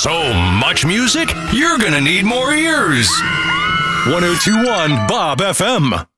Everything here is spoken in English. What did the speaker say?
So much music, you're gonna need more ears. 1021 Bob FM.